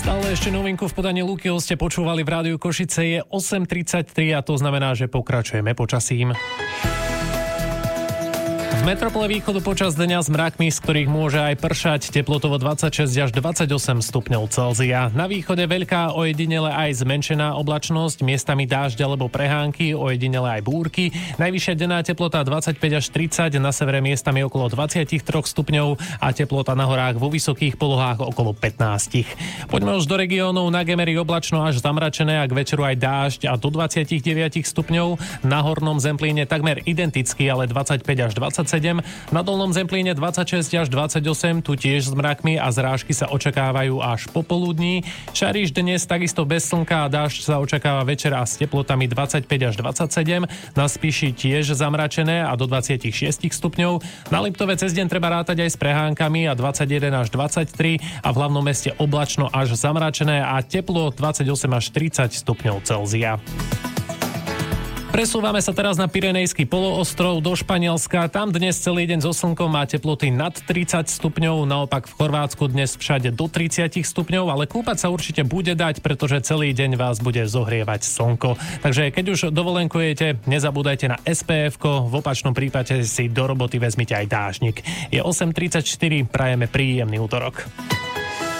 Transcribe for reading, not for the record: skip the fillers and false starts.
Stále ešte novinku v podaní Lukyho ste počúvali v Rádiu Košice. Je 8:33 a to znamená, že pokračujeme počasím. V metropole východu počas dňa s mrakmi, z ktorých môže aj pršať, teplotovo 26 až 28 stupňov Celzia. Na východe veľká, ojedinele aj zmenšená oblačnosť, miestami dážď alebo prehánky, ojedinele aj búrky. Najvyššia denná teplota 25 až 30, na severe miestami okolo 23 stupňov a teplota na horách vo vysokých polohách okolo 15. Poďme už do regiónov. Na Gemeri oblačno až zamračené a k večeru aj dážď a do 29 stupňov. Na Hornom Zemplíne takmer identicky, ale 25 až 27. Na Dolnom Zemplíne 26 až 28, tu tiež s mrakmi a zrážky sa očakávajú až popoludní. Šariš dnes takisto bez slnka a dážď sa očakáva večer a s teplotami 25 až 27. Na Spiši tiež zamračené a do 26 stupňov. Na Liptove cez deň treba rátať aj s prehánkami a 21 až 23 a v hlavnom meste oblačno až zamračené a teplo 28 až 30 stupňov Celzia. Presúvame sa teraz na Pyrenejský poloostrov do Španielska. Tam dnes celý deň so slnkom má teploty nad 30 stupňov, naopak v Chorvátsku dnes všade do 30 stupňov, ale kúpať sa určite bude dať, pretože celý deň vás bude zohrievať slnko. Takže keď už dovolenkujete, nezabúdajte na SPF-ko, v opačnom prípade si do roboty vezmite aj dážnik. Je 8:34, prajeme príjemný útorok.